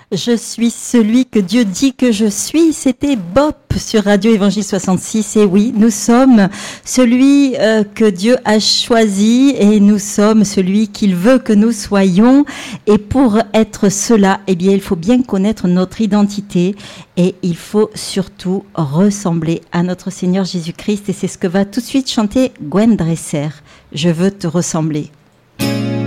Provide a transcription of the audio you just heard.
Je suis celui que Dieu dit que je suis. C'était Bop sur Radio Évangile 66. Et oui, nous sommes celui que Dieu a choisi et nous sommes celui qu'il veut que nous soyons. Et pour être cela, eh bien, il faut bien connaître notre identité et il faut surtout ressembler à notre Seigneur Jésus-Christ. Et c'est ce que va tout de suite chanter Gwen Dresser. Je veux te ressembler.